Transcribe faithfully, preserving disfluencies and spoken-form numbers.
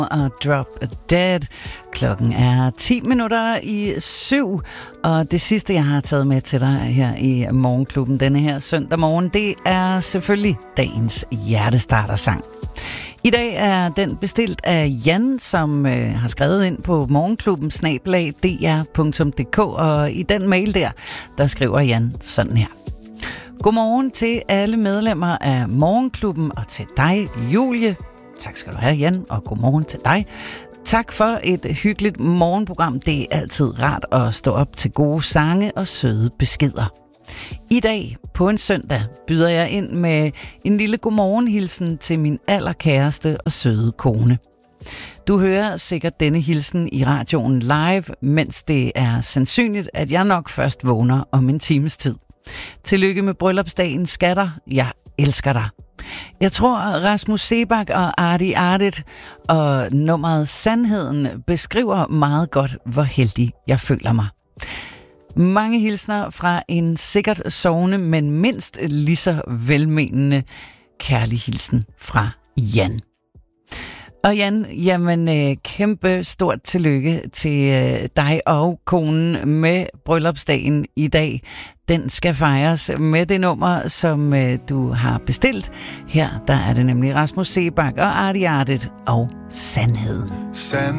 og Drop Dead. Klokken er ti minutter i syv, og det sidste, jeg har taget med til dig her i Morgenklubben denne her søndag morgen, det er selvfølgelig dagens hjertestartersang. I dag er den bestilt af Jan, som øh, har skrevet ind på morgenklubben snabel-a d r punktum d k, og i den mail der, der skriver Jan sådan her. Godmorgen til alle medlemmer af Morgenklubben, og til dig, Julie. Tak skal du have, Jan, og godmorgen til dig. Tak for et hyggeligt morgenprogram. Det er altid rart at stå op til gode sange og søde beskeder. I dag, på en søndag, byder jeg ind med en lille godmorgenhilsen til min allerkæreste og søde kone. Du hører sikkert denne hilsen i radioen live, mens det er sandsynligt, at jeg nok først vågner om en times tid. Tillykke med bryllupsdagen, skatter. Jeg elsker dig. Jeg tror, Rasmus Seebach og Arti Artit og nummeret Sandheden beskriver meget godt, hvor heldig jeg føler mig. Mange hilsner fra en sikkert sovende, men mindst lige så velmenende kærlig hilsen fra Jan. Og Jan, jamen kæmpe stort tillykke til dig og konen med bryllupsdagen i dag. Den skal fejres med det nummer, som du har bestilt. Her der er det nemlig Rasmus Seebach og Arti Artit og Sandheden. Sand